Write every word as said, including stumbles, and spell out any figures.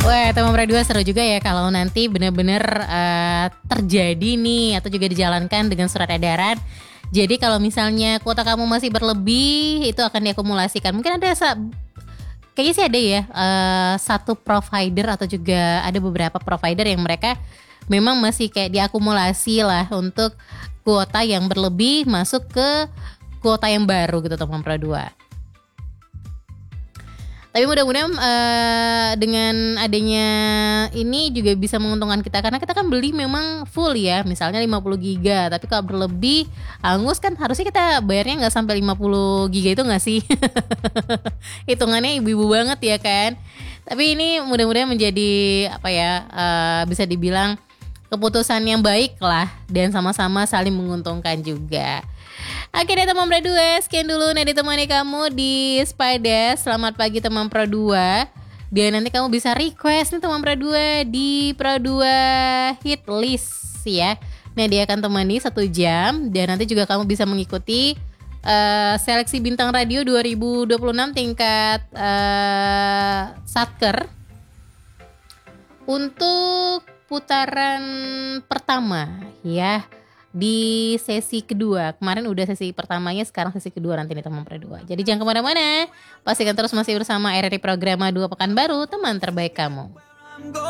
Wah, teman Pro dua seru juga ya kalau nanti benar-benar uh, terjadi nih atau juga dijalankan dengan surat edaran. Jadi kalau misalnya kuota kamu masih berlebih itu akan diakumulasikan. Mungkin ada sa- kayaknya sih ada ya uh, satu provider atau juga ada beberapa provider yang mereka memang masih kayak diakumulasi lah untuk kuota yang berlebih masuk ke kuota yang baru gitu teman Pro dua. Tapi mudah-mudahan uh, dengan adanya ini juga bisa menguntungkan kita karena kita kan beli memang full ya, misalnya lima puluh giga. Tapi kalau berlebih angus kan harusnya kita bayarnya nggak sampai lima puluh giga itu nggak sih? Hitungannya ibu-ibu banget ya kan. Tapi ini mudah-mudahan menjadi apa ya uh, bisa dibilang keputusan yang baik lah dan sama-sama saling menguntungkan juga. Oke deh teman Pro dua, sekian dulu Nadi temani kamu di Spada. Selamat pagi teman Pro dua. Dan nanti kamu bisa request nih teman Pro dua di Pro dua Hit List ya. Nah dia akan temani satu jam. Dan nanti juga kamu bisa mengikuti uh, seleksi bintang radio dua ribu dua puluh enam tingkat uh, Satker untuk putaran pertama ya. Di sesi kedua, kemarin udah sesi pertamanya, sekarang sesi kedua nanti nih teman Pro dua. Jadi jangan kemana-mana, pastikan terus masih bersama R R I Programa dua Pekanbaru, teman terbaik kamu.